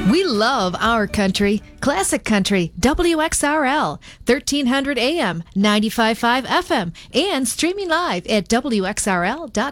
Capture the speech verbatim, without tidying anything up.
We love our country. Classic Country, W X R L, thirteen hundred A M, ninety-five point five F M, and streaming live at W X R L dot com.